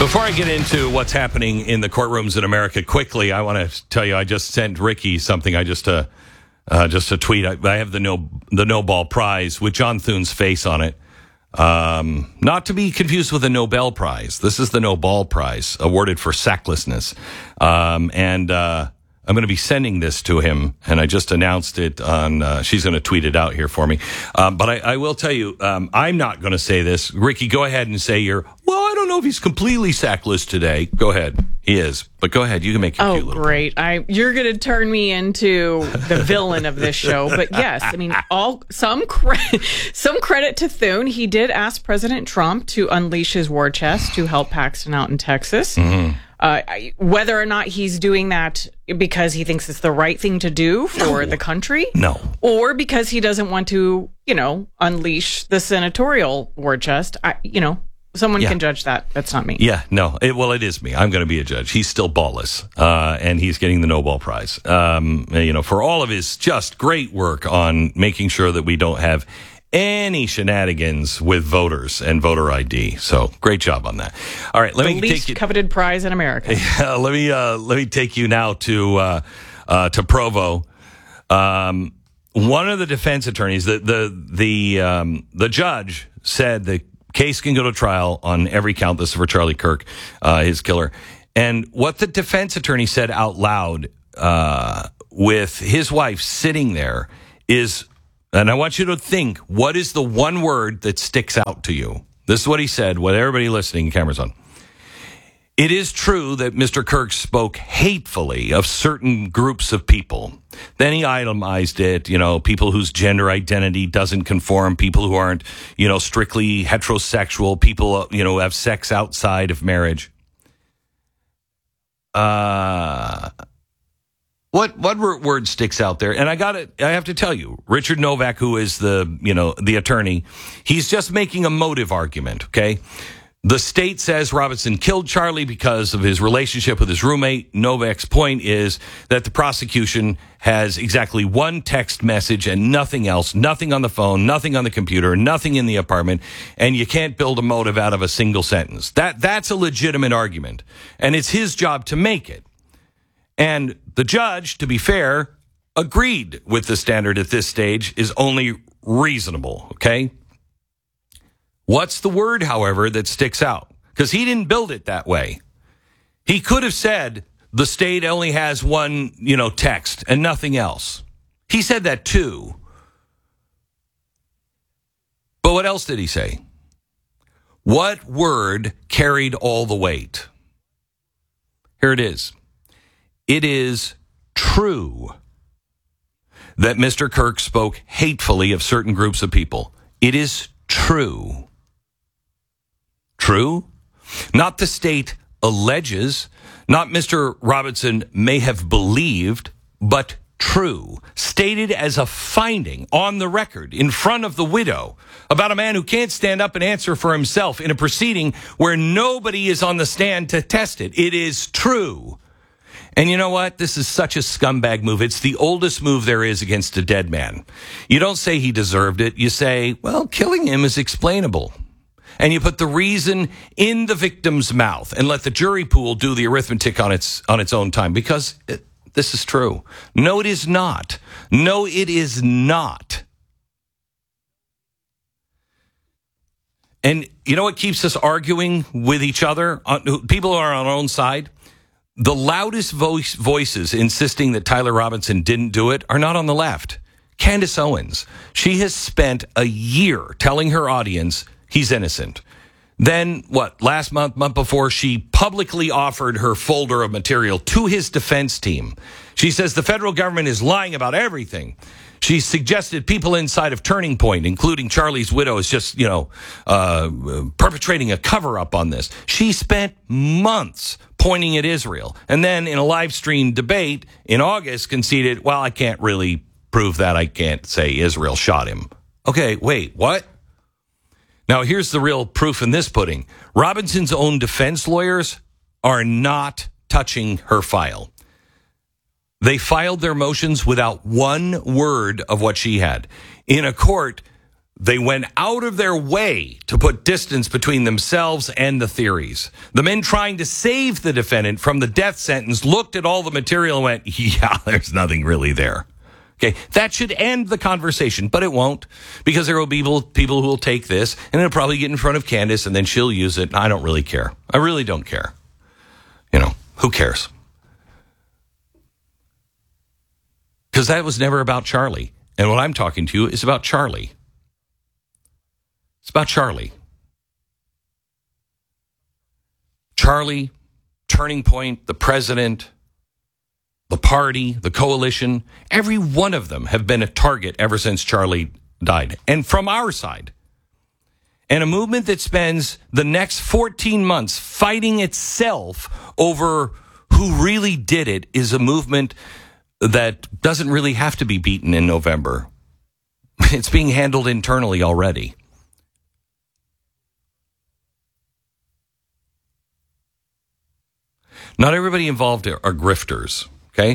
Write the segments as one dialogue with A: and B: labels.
A: Before I get into what's happening in the courtrooms in America, quickly, I want to tell you, I just sent Ricky something. Just a tweet. I have the Nobel Prize with John Thune's face on it. Not to be confused with the Nobel Prize. This is the Nobel Prize awarded for sacklessness. And I'm going to be sending this to him, and I just announced it on, she's going to tweet it out here for me. But I will tell you, I'm not going to say this. Ricky, go ahead and say I don't know if he's completely sackless today. Go ahead. He is. But go ahead. You can make your cute little
B: great. You're going to turn me into the villain of this show. But yes, I mean, some credit to Thune. He did ask President Trump to unleash his war chest to help Paxton out in Texas. Mm-hmm. Whether or not he's doing that because he thinks it's the right thing to do for the country.
A: No.
B: Or because he doesn't want to, unleash the senatorial war chest. Someone can judge that. That's not me.
A: Yeah, no. It is me. I'm going to be a judge. He's still ballless, and he's getting the Nobel Prize. For all of his just great work on making sure that we don't have any shenanigans with voters and voter ID. So great job on that. All right,
B: the least coveted prize in America.
A: Yeah, let me take you now to Provo. One of the defense attorneys, the judge said the case can go to trial on every count. This is for Charlie Kirk, his killer. And what the defense attorney said out loud with his wife sitting there is, and I want you to think, what is the one word that sticks out to you? This is what he said, with everybody listening, cameras on. It is true that Mr. Kirk spoke hatefully of certain groups of people. Then he itemized it, people whose gender identity doesn't conform, people who aren't, strictly heterosexual, people, who have sex outside of marriage. What word sticks out there? And I have to tell you, Richard Novak, who is the attorney, he's just making a motive argument, okay? The state says Robinson killed Charlie because of his relationship with his roommate. Novak's point is that the prosecution has exactly one text message and nothing else, nothing on the phone, nothing on the computer, nothing in the apartment, and you can't build a motive out of a single sentence. That's a legitimate argument, and it's his job to make it. And the judge, to be fair, agreed with the standard at this stage is only reasonable, okay? What's the word, however, that sticks out? Because he didn't build it that way. He could have said the state only has one, text and nothing else. He said that too. But what else did he say? What word carried all the weight? Here it is. It is true that Mr. Kirk spoke hatefully of certain groups of people. It is true. True? Not the state alleges, not Mr. Robinson may have believed, but true. Stated as a finding on the record in front of the widow about a man who can't stand up and answer for himself in a proceeding where nobody is on the stand to test it. It is true. And you know what? This is such a scumbag move. It's the oldest move there is against a dead man. You don't say he deserved it. You say, well, killing him is explainable. And you put the reason in the victim's mouth and let the jury pool do the arithmetic on its own time, because this is true. No, it is not. No, it is not. And you know what keeps us arguing with each other? People who are on our own side? The loudest voices insisting that Tyler Robinson didn't do it are not on the left. Candace Owens, she has spent a year telling her audience he's innocent. Then, last month before, she publicly offered her folder of material to his defense team. She says the federal government is lying about everything. She suggested people inside of Turning Point, including Charlie's widow, is just, perpetrating a cover-up on this. She spent months pointing at Israel. And then in a live stream debate in August conceded, well, I can't really prove that. I can't say Israel shot him. Okay, wait, what? Now, here's the real proof in this pudding. Robinson's own defense lawyers are not touching her file. They filed their motions without one word of what she had. In a court They went out of their way to put distance between themselves and the theories. The men trying to save the defendant from the death sentence looked at all the material and went, yeah, there's nothing really there. Okay, that should end the conversation, but it won't, because there will be people who will take this and it'll probably get in front of Candace and then she'll use it. I don't really care. I really don't care. Who cares? Because that was never about Charlie. And what I'm talking to you is about Charlie. It's about Charlie. Charlie, Turning Point, the president, the party, the coalition, every one of them have been a target ever since Charlie died. And from our side. And a movement that spends the next 14 months fighting itself over who really did it is a movement that doesn't really have to be beaten in November. It's being handled internally already. Not everybody involved are grifters, okay?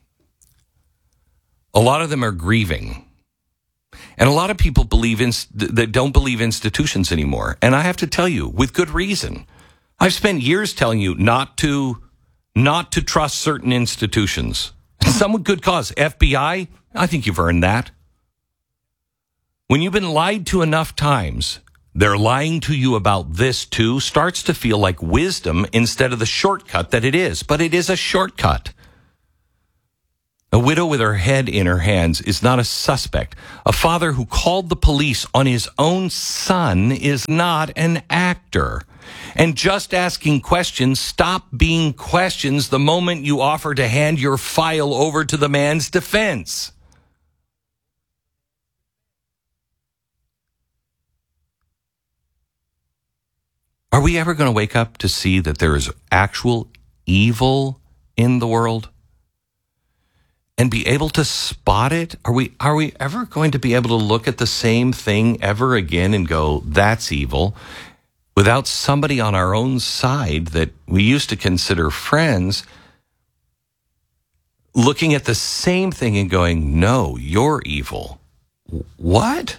A: A lot of them are grieving. And a lot of people that don't believe institutions anymore. And I have to tell you, with good reason. I've spent years telling you not to trust certain institutions. Some with good cause. FBI, I think you've earned that. When you've been lied to enough times, they're lying to you about this too, starts to feel like wisdom instead of the shortcut that it is. But it is a shortcut. A widow with her head in her hands is not a suspect. A father who called the police on his own son is not an actor. And just asking questions stop being questions the moment you offer to hand your file over to the man's defense. Are we ever going to wake up to see that there is actual evil in the world? And be able to spot it? Are we ever going to be able to look at the same thing ever again and go, that's evil, without somebody on our own side that we used to consider friends looking at the same thing and going, no, you're evil. What?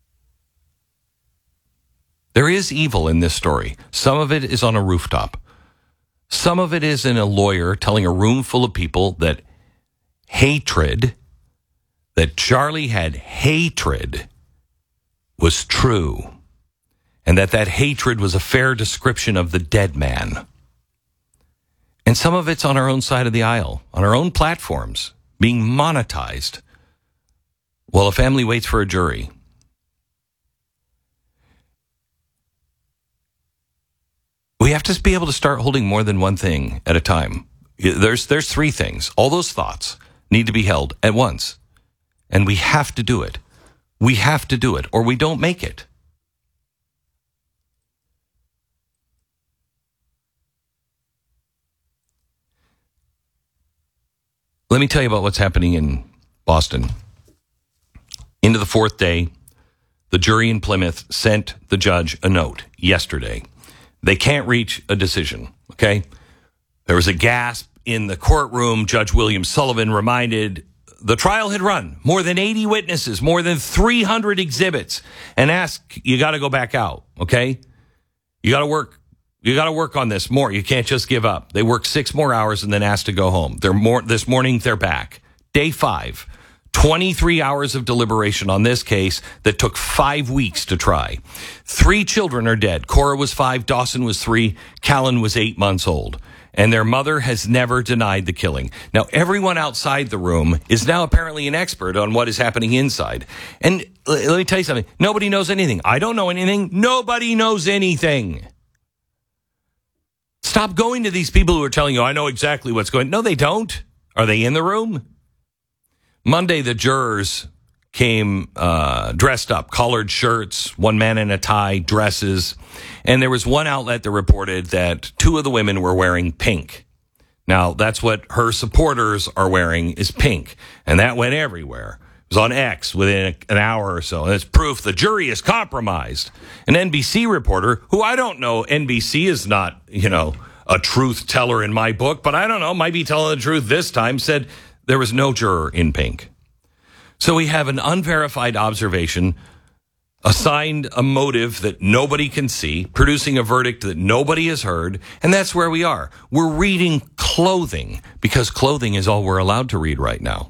A: There is evil in this story. Some of it is on a rooftop. Some of it is in a lawyer telling a room full of people that Charlie had hatred was true, and that hatred was a fair description of the dead man. And some of it's on our own side of the aisle, on our own platforms, being monetized while a family waits for a jury. We have to be able to start holding more than one thing at a time. There's three things. All those thoughts need to be held at once. And we have to do it. We have to do it, or we don't make it. Let me tell you about what's happening in Boston. Into the fourth day, the jury in Plymouth sent the judge a note yesterday. They can't reach a decision, okay? There was a gasp in the courtroom. Judge William Sullivan reminded the trial had run more than 80 witnesses, more than 300 exhibits, and asked, you got to go back out, okay? You got to work. You got to work on this more. You can't just give up. They worked 6 more hours and then asked to go home. This morning, they're back. Day 5, 23 hours of deliberation on this case that took 5 weeks to try. 3 children are dead. Cora was 5, Dawson was 3, Callan was 8 months old. And their mother has never denied the killing. Now, everyone outside the room is now apparently an expert on what is happening inside. And let me tell you something. Nobody knows anything. I don't know anything. Nobody knows anything. Stop going to these people who are telling you, I know exactly what's going on. No, they don't. Are they in the room? Monday, the jurors came dressed up, collared shirts, one man in a tie, dresses. And there was one outlet that reported that 2 of the women were wearing pink. Now, that's what her supporters are wearing is pink. And that went everywhere. It was on X within an hour or so. And it's proof the jury is compromised. An NBC reporter, who I don't know, NBC is not, a truth teller in my book, but I don't know, might be telling the truth this time, said there was no juror in pink. So we have an unverified observation assigned a motive that nobody can see, producing a verdict that nobody has heard, and that's where we are. We're reading clothing because clothing is all we're allowed to read right now.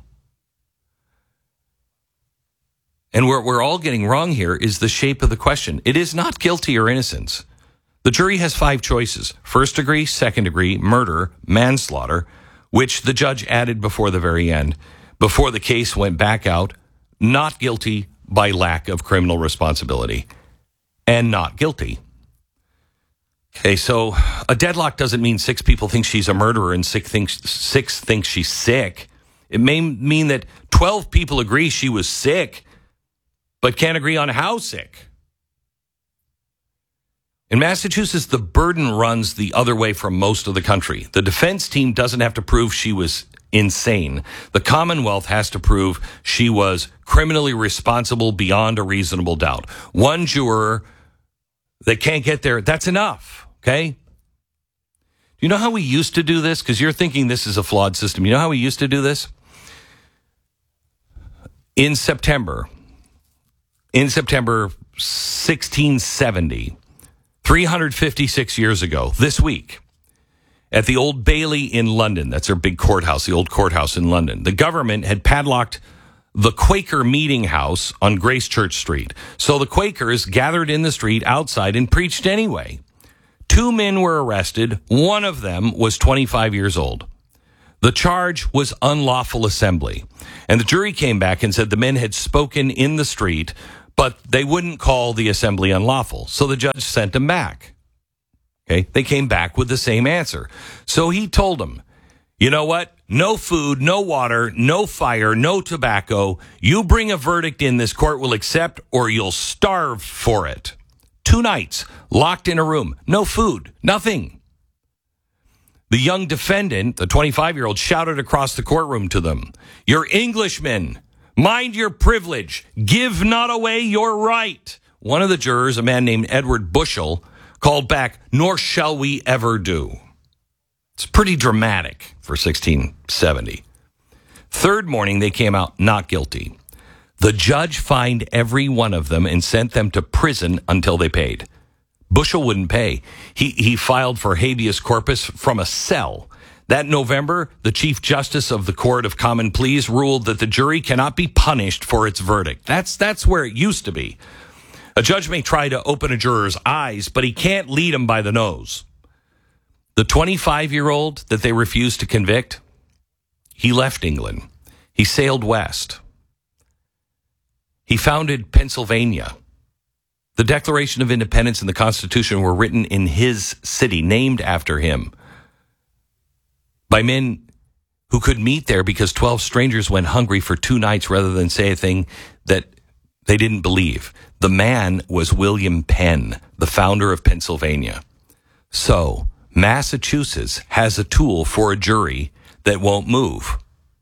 A: And what we're all getting wrong here is the shape of the question. It is not guilty or innocence. The jury has 5 choices: first degree, second degree, murder, manslaughter, which the judge added before the very end, before the case went back out, not guilty by lack of criminal responsibility, and not guilty. Okay, so a deadlock doesn't mean 6 people think she's a murderer and 6 think she's sick. It may mean that 12 people agree she was sick, but can't agree on how sick. In Massachusetts, the burden runs the other way from most of the country. The defense team doesn't have to prove she was insane. The Commonwealth has to prove she was criminally responsible beyond a reasonable doubt. One juror that can't get there, that's enough, okay? Do you know how we used to do this? Because you're thinking this is a flawed system. You know how we used to do this? In September 1670, 356 years ago, this week, at the Old Bailey in London, that's their big courthouse, the old courthouse in London, the government had padlocked the Quaker Meeting House on Grace Church Street. So the Quakers gathered in the street outside and preached anyway. 2 men were arrested. One of them was 25 years old. The charge was unlawful assembly. And the jury came back and said the men had spoken in the street, but they wouldn't call the assembly unlawful. So the judge sent them back. Okay, they came back with the same answer. So he told them, you know what? No food, no water, no fire, no tobacco. You bring a verdict in, this court will accept, or you'll starve for it. 2 nights, locked in a room, no food, nothing. The young defendant, the 25-year-old, shouted across the courtroom to them, "You're Englishmen. Mind your privilege. Give not away your right." One of the jurors, a man named Edward Bushell, called back, "Nor shall we ever do." It's pretty dramatic for 1670. Third morning, they came out not guilty. The judge fined every one of them and sent them to prison until they paid. Bushell wouldn't pay. He filed for habeas corpus from a cell. That November, the Chief Justice of the Court of Common Pleas ruled that the jury cannot be punished for its verdict. That's where it used to be. A judge may try to open a juror's eyes, but he can't lead him by the nose. The 25-year-old that they refused to convict, he left England. He sailed west. He founded Pennsylvania. The Declaration of Independence and the Constitution were written in his city, named after him, by men who could meet there because 12 strangers went hungry for 2 nights rather than say a thing that they didn't believe. The man was William Penn, the founder of Pennsylvania. So, Massachusetts has a tool for a jury that won't move.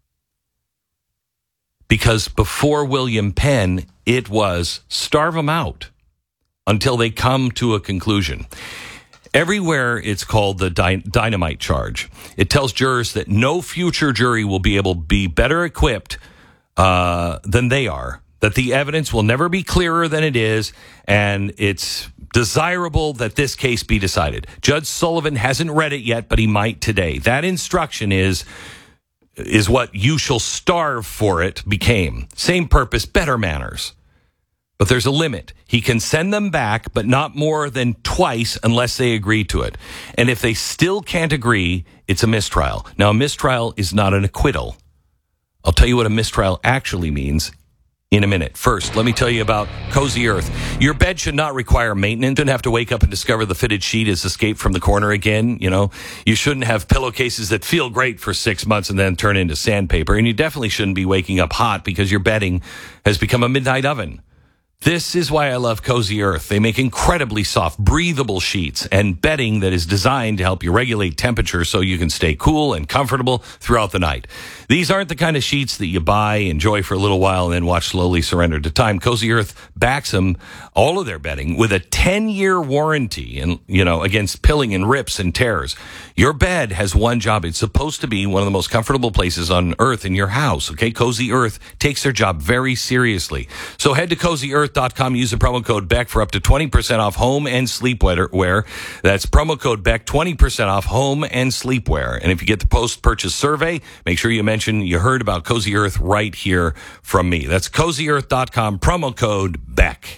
A: Because before William Penn, it was starve them out until they come to a conclusion. Everywhere it's called the dynamite charge. It tells jurors that no future jury will be able to be better equipped than they are, that the evidence will never be clearer than it is, and it's desirable that this case be decided. Judge Sullivan hasn't read it yet, but he might today. That instruction is what "you shall starve for it" became. Same purpose, better manners. But there's a limit. He can send them back, but not more than twice unless they agree to it. And if they still can't agree, it's a mistrial. Now, a mistrial is not an acquittal. I'll tell you what a mistrial actually means in a minute. First, let me tell you about Cozy Earth. Your bed should not require maintenance. You shouldn't have to wake up and discover the fitted sheet has escaped from the corner again. You know, you shouldn't have pillowcases that feel great for 6 months and then turn into sandpaper. And you definitely shouldn't be waking up hot because your bedding has become a midnight oven. This is why I love Cozy Earth. They make incredibly soft, breathable sheets and bedding that is designed to help you regulate temperature so you can stay cool and comfortable throughout the night. These aren't the kind of sheets that you buy, enjoy for a little while, and then watch slowly surrender to time. Cozy Earth backs them, all of their bedding, with a 10-year warranty and, against pilling and rips and tears. Your bed has one job. It's supposed to be one of the most comfortable places on earth in your house, okay? Cozy Earth takes their job very seriously. So head to Cozy Earth CozyEarth.com. Use the promo code Beck for up to 20% off home and sleepwear. That's promo code Beck, 20% off home and sleepwear. And if you get the post-purchase survey, make sure you mention you heard about Cozy Earth right here from me. That's CozyEarth.com, promo code Beck.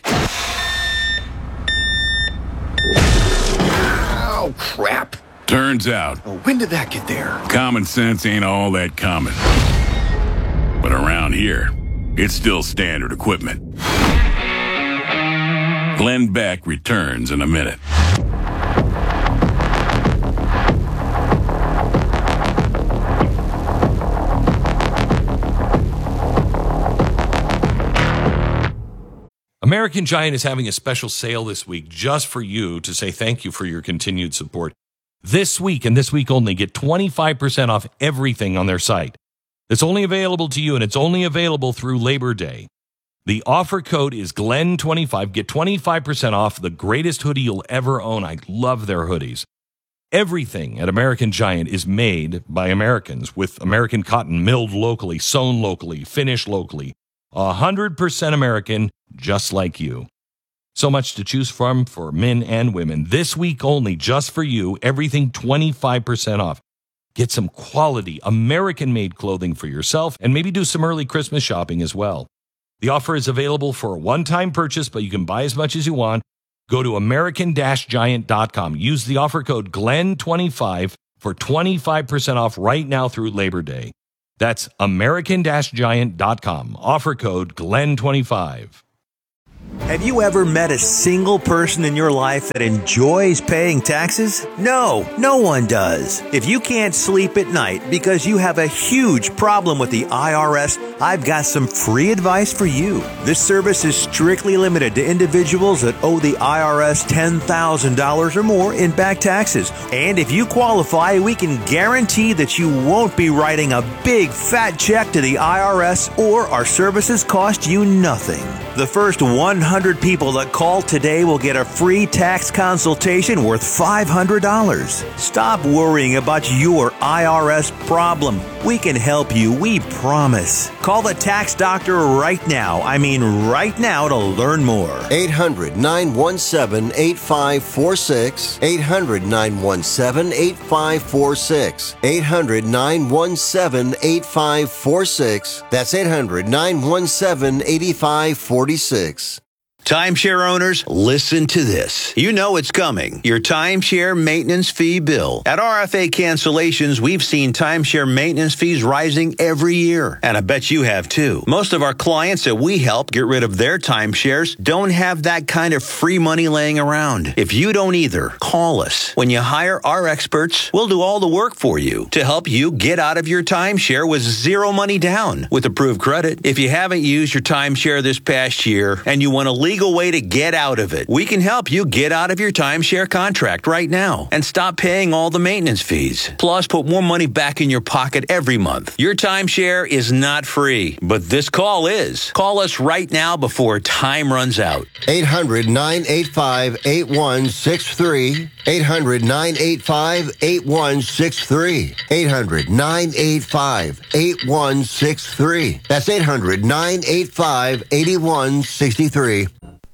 C: Oh, crap.
D: Turns out,
C: When did that get there?
D: common sense ain't all that common. But around here, it's still standard equipment. Glenn Beck returns in a minute.
A: American Giant is having a special sale this week just for you to say thank you for your continued support. This week and this week only, get 25% off everything on their site. It's only available to you, and it's only available through Labor Day. The offer code is GLEN25. Get 25% off the greatest hoodie you'll ever own. I love their hoodies. Everything at American Giant is made by Americans with American cotton milled locally, sewn locally, finished locally. 100% American, just like you. So much to choose from for men and women. This week only, just for you, everything 25% off. Get some quality American-made clothing for yourself and maybe do some early Christmas shopping as well. The offer is available for a one-time purchase, but you can buy as much as you want. Go to American-Giant.com. Use the offer code GLEN25 for 25% off right now through Labor Day. That's American-Giant.com. Offer code GLEN25.
E: Have you ever met a single person in your life that enjoys paying taxes? No one does. If you can't sleep at night because you have a huge problem with the IRS, I've got some free advice for you. This service is strictly limited to individuals that owe the IRS $10,000 or more in back taxes. And if you qualify, we can guarantee that you won't be writing a big fat check to the IRS, or our services cost you nothing. The first 100 people that call today will get a free tax consultation worth $500. Stop worrying about your IRS problem. We can help you, we promise. Call the tax doctor right now. I mean right now, to learn more.
F: 800-917-8546. 800-917-8546. 800-917-8546. That's 800-917-8546.
E: Timeshare owners, listen to this. You know it's coming. Your timeshare maintenance fee bill. At RFA Cancellations, we've seen timeshare maintenance fees rising every year. And I bet you have too. Most of our clients that we help get rid of their timeshares don't have that kind of free money laying around. If you don't either, call us. When you hire our experts, we'll do all the work for you to help you get out of your timeshare with zero money down with approved credit. If you haven't used your timeshare this past year and you want a legal way to get out of it, we can help you get out of your timeshare contract right now and stop paying all the maintenance fees. Plus, put more money back in your pocket every month. Your timeshare is not free, but this call is. Call us right now before time runs out.
F: 800-985-8163. 800-985-8163. 800-985-8163. That's 800-985-8163.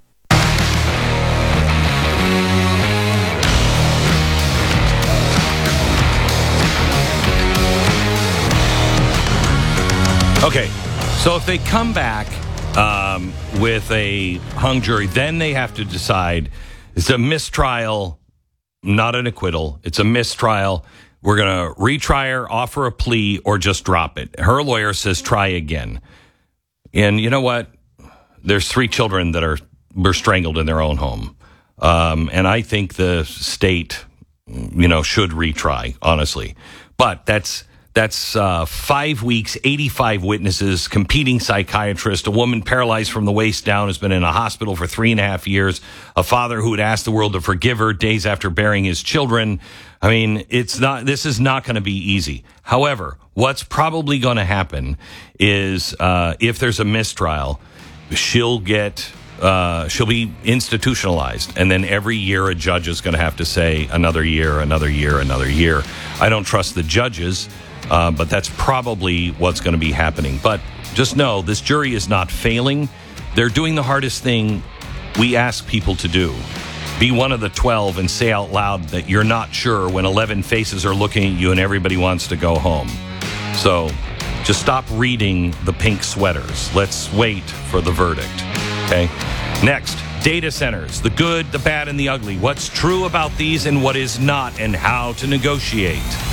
A: Okay, so if they come back with a hung jury, then they have to decide it's a mistrial, not an acquittal. It's a mistrial. We're going to retry her, offer a plea, or just drop it. Her lawyer says try again. And you know what? There's 3 children that were strangled in their own home. And I think the state, should retry, honestly. But that's 5 weeks, 85 witnesses, competing psychiatrist, a woman paralyzed from the waist down has been in a hospital for 3.5 years, a father who had asked the world to forgive her days after burying his children. I mean, this is not going to be easy. However, what's probably going to happen is if there's a mistrial, she'll be institutionalized, and then every year a judge is going to have to say another year, another year, another year. I don't trust the judges. But that's probably what's going to be happening. But just know this jury is not failing. They're doing the hardest thing we ask people to do. Be one of the 12 and say out loud that you're not sure when 11 faces are looking at you and everybody wants to go home. So just stop reading the pink sweaters. Let's wait for the verdict. Okay? Next, data centers, the good, the bad, and the ugly. What's true about these and what is not, and how to negotiate.